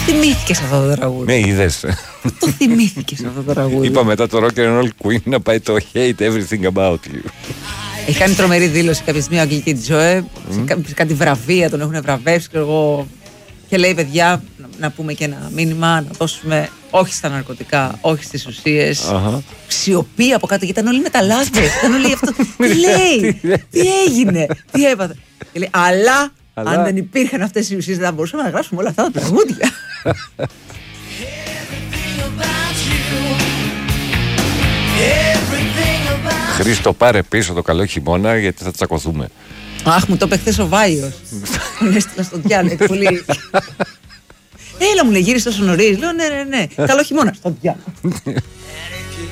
θυμήθηκες αυτό το τραγούδι? Με είδες? Το θυμήθηκες αυτό το τραγούδι? Είπα μετά το Rock and Roll Queen να πάει το Hate Everything About You. Έχει κάνει τρομερή δήλωση κάποια στιγμή ο Αγγλική Τζοέ. Κάτι βραβεία τον έχουν βραβεύσει και εγώ. Και λέει, παιδιά, να πούμε και ένα μήνυμα, να δώσουμε όχι στα ναρκωτικά, όχι στις ουσίες. Σιωπή από κάτω, γιατί ήταν όλοι μεταλλάστες. Ήταν όλοι αυτό. Τι λέει, τι έγινε, τι έπαθε. Και λέει, αλλά αν δεν υπήρχαν αυτές οι ουσίες, δεν θα μπορούσαμε να γράψουμε όλα αυτά τα τραγούδια. Χρήστο, πάρε πίσω το καλό χειμώνα, γιατί θα τσακωθούμε. Αχ, μου το είπε χθες ο Βάιος. Τον έστειλα στον Διάλο, πολύ. Έλα, μου λέει, γύρισε τόσο νωρίς. Λέω, ναι. Καλό χειμώνα στον Διάλο.